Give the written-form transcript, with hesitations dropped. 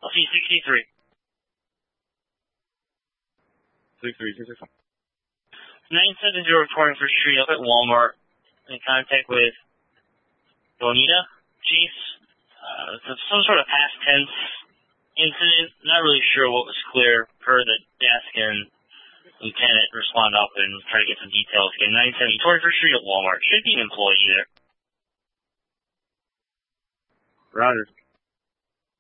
I'll see 63. 63661. 970 reporting for street up at Walmart. In contact with Bonita, Chief. Some sort of past tense incident. Not really sure what was clear per the desk, and Lieutenant respond up and try to get some details. Again, 970 21st Street at Walmart. Should be an employee there. Roger.